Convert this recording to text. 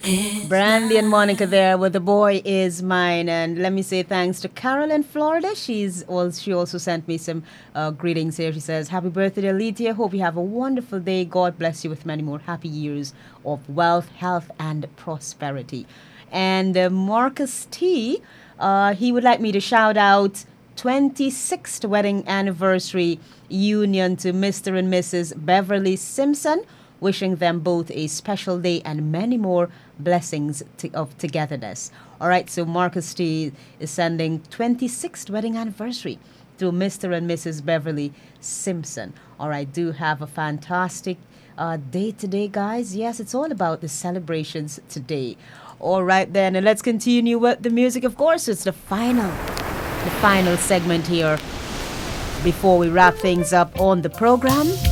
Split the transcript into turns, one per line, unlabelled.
Brandy and Monica there with The Boy Is Mine. And let me say thanks to Carol in Florida. She also sent me some greetings here. She says, happy birthday, Alethea. Hope you have a wonderful day. God bless you with many more happy years of wealth, health, and prosperity. And Marcus T, he would like me to shout out 26th wedding anniversary union to Mr. and Mrs. Beverly Simpson, wishing them both a special day and many more blessings of togetherness. All right, so Marcus T is sending 26th wedding anniversary to Mr. and Mrs. Beverly Simpson. All right, do have a fantastic day today, guys. Yes, it's all about the celebrations today. All right, then, and let's continue with the music. Of course, it's the final segment here before we wrap things up on the program.